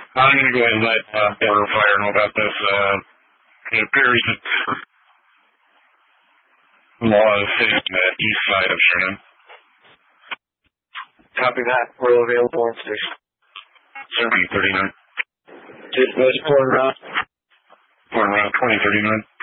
I'm going to go ahead and let Border Fire know about this. It appears that law is sitting on the east side of Shannon. Copy that. We're available on station. 2039. Just was pouring around. Pouring around 2039.